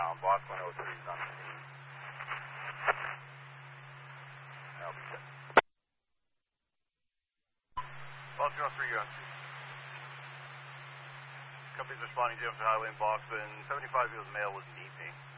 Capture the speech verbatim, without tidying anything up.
inbound. Boston oh three is on the scene. That'll be good. Boston oh three, you're on scene. Companies responding to Jefferson Highway in Boston. seventy-five years male was in evening.